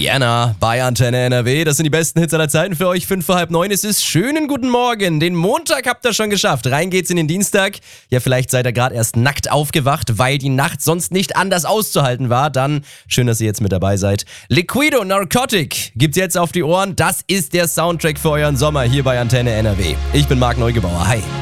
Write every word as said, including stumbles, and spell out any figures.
Rihanna bei Antenne N R W. Das sind die besten Hits aller Zeiten für euch. Fünf vor halb neun. Es ist schönen guten Morgen. Den Montag habt ihr schon geschafft. Rein geht's in den Dienstag. Ja, vielleicht seid ihr gerade erst nackt aufgewacht, weil die Nacht sonst nicht anders auszuhalten war. Dann schön, dass ihr jetzt mit dabei seid. Liquido Narcotic gibt's jetzt auf die Ohren. Das ist der Soundtrack für euren Sommer hier bei Antenne N R W. Ich bin Marc Neugebauer. Hi.